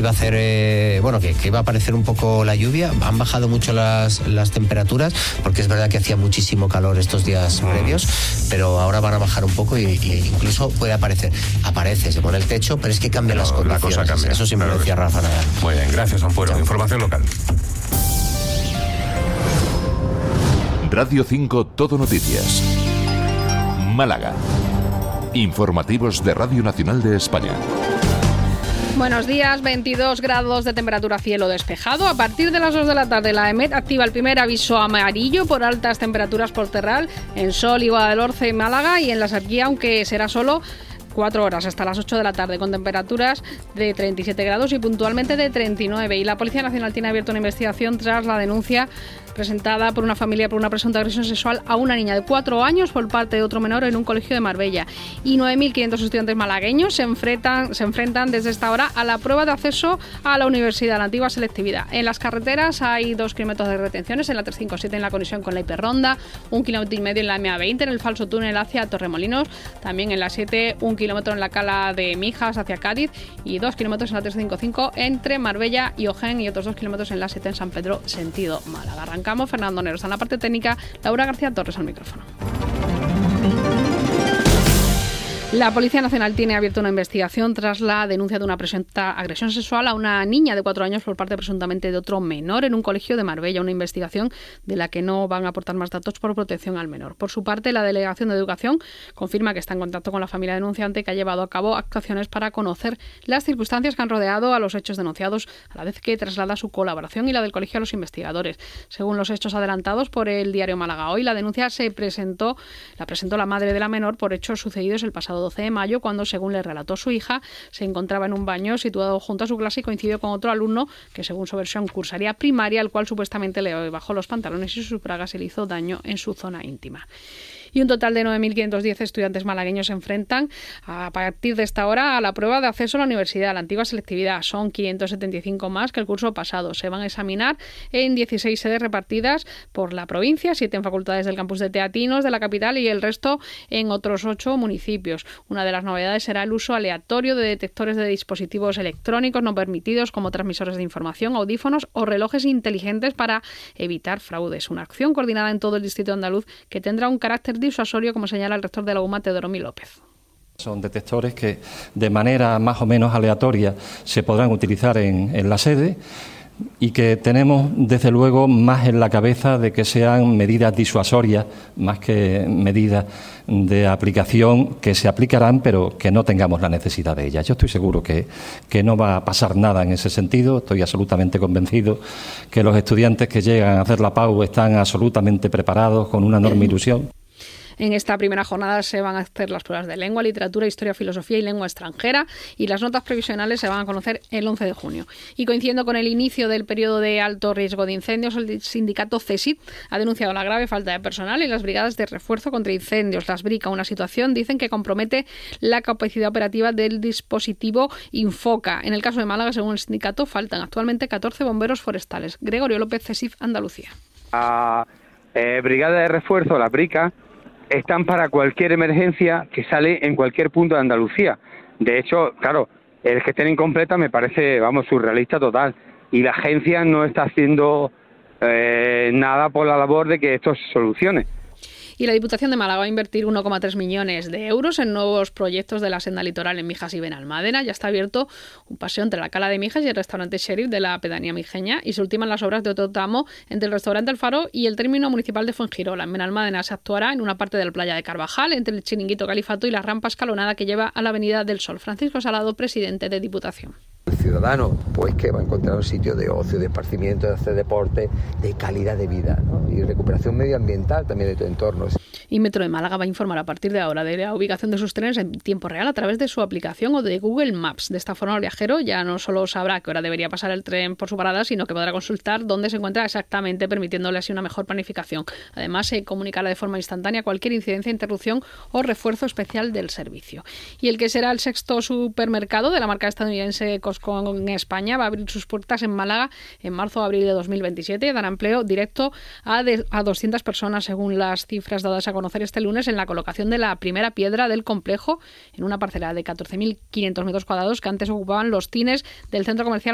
iba a hacer, que iba a aparecer un poco la lluvia. Han bajado mucho las temperaturas, porque es verdad que hacía muchísimo calor estos días previos, pero ahora van a bajar un poco y incluso puede aparecer. Aparece, se pone el techo, pero es que cambian las condiciones. La cosa cambia. Eso siempre decía Rafa Nadal. Muy bien, gracias, Ampuero. Información local. Radio 5 Todo Noticias. Málaga. Informativos de Radio Nacional de España. Buenos días, 22 grados de temperatura, cielo despejado. A partir de las 2 de la tarde, la EMET activa el primer aviso amarillo por altas temperaturas por Terral, en Sol y Guadalhorce, Málaga, y en la Sarquía, aunque será solo 4 horas hasta las 8 de la tarde, con temperaturas de 37 grados y puntualmente de 39. Y la Policía Nacional tiene abierta una investigación tras la denuncia presentada por una familia por una presunta agresión sexual a una niña de 4 años por parte de otro menor en un colegio de Marbella. Y 9.500 estudiantes malagueños se enfrentan desde esta hora a la prueba de acceso a la universidad, la antigua selectividad. En las carreteras hay 2 kilómetros de retenciones, en la 357 en la conexión con la hiperronda, 1,5 kilómetros en la MA20 en el falso túnel hacia Torremolinos, también en la 7 1 kilómetro en la cala de Mijas hacia Cádiz y 2 kilómetros en la 355 entre Marbella y Ojén, y otros 2 kilómetros en la 7 en San Pedro, sentido Málaga. Arrancamos. Fernando Nero está en la parte técnica, Laura García Torres al micrófono. La Policía Nacional tiene abierta una investigación tras la denuncia de una presunta agresión sexual a una niña de 4 años por parte presuntamente de otro menor en un colegio de Marbella, una investigación de la que no van a aportar más datos por protección al menor. Por su parte, la Delegación de Educación confirma que está en contacto con la familia denunciante y que ha llevado a cabo actuaciones para conocer las circunstancias que han rodeado a los hechos denunciados, a la vez que traslada su colaboración y la del colegio a los investigadores. Según los hechos adelantados por el diario Málaga Hoy, la denuncia presentó la madre de la menor por hechos sucedidos el pasado 12 de mayo, cuando, según le relató su hija, se encontraba en un baño situado junto a su clase y coincidió con otro alumno que, según su versión, cursaría primaria, al cual supuestamente le bajó los pantalones y sus bragas y le hizo daño en su zona íntima. Y un total de 9.510 estudiantes malagueños se enfrentan a partir de esta hora a la prueba de acceso a la universidad, la antigua selectividad. Son 575 más que el curso pasado. Se van a examinar en 16 sedes repartidas por la provincia, 7 en facultades del campus de Teatinos de la capital y el resto en otros 8 municipios. Una de las novedades será el uso aleatorio de detectores de dispositivos electrónicos no permitidos como transmisores de información, audífonos o relojes inteligentes para evitar fraudes. Una acción coordinada en todo el distrito andaluz que tendrá un carácter disuasorio, como señala el rector de la UMA, Teodoro López. Son detectores que de manera más o menos aleatoria se podrán utilizar en la sede y que tenemos desde luego más en la cabeza de que sean medidas disuasorias más que medidas de aplicación que se aplicarán pero que no tengamos la necesidad de ellas. Yo estoy seguro que no va a pasar nada en ese sentido. Estoy absolutamente convencido que los estudiantes que llegan a hacer la PAU están absolutamente preparados con una enorme ilusión. En esta primera jornada se van a hacer las pruebas de lengua, literatura, historia, filosofía y lengua extranjera, y las notas previsionales se van a conocer el 11 de junio. Y coincidiendo con el inicio del periodo de alto riesgo de incendios, el sindicato CESID ha denunciado la grave falta de personal en las brigadas de refuerzo contra incendios, las BRICA, una situación, dicen, que compromete la capacidad operativa del dispositivo Infoca. En el caso de Málaga, según el sindicato, faltan actualmente 14 bomberos forestales. Gregorio López, CESID, Andalucía. La brigada de refuerzo, las BRICA, están para cualquier emergencia que sale en cualquier punto de Andalucía. De hecho, claro, el que estén incompleta me parece, surrealista total. Y la agencia no está haciendo nada por la labor de que esto se solucione. Y la Diputación de Málaga va a invertir 1,3 millones de euros en nuevos proyectos de la senda litoral en Mijas y Benalmádena. Ya está abierto un paseo entre la cala de Mijas y el restaurante Sheriff de la pedanía mijeña, y se ultiman las obras de otro tramo entre el restaurante El Faro y el término municipal de Fuengirola. En Benalmádena se actuará en una parte de la playa de Carvajal, entre el Chiringuito Califato y la rampa escalonada que lleva a la Avenida del Sol. Francisco Salado, presidente de Diputación. El ciudadano, pues, que va a encontrar un sitio de ocio, de esparcimiento, de hacer deporte, de calidad de vida, ¿no? Y recuperación medioambiental también de tu entorno. Y Metro de Málaga va a informar a partir de ahora de la ubicación de sus trenes en tiempo real a través de su aplicación o de Google Maps. De esta forma, el viajero ya no solo sabrá a qué hora debería pasar el tren por su parada, sino que podrá consultar dónde se encuentra exactamente, permitiéndole así una mejor planificación. Además, se comunicará de forma instantánea cualquier incidencia, interrupción o refuerzo especial del servicio. Y el que será el 6º supermercado de la marca estadounidense Costco en España va a abrir sus puertas en Málaga en marzo o abril de 2027 y dará empleo directo a 200 personas, según las cifras dadas a conocer este lunes en la colocación de la primera piedra del complejo en una parcela de 14.500 metros cuadrados que antes ocupaban los cines del centro comercial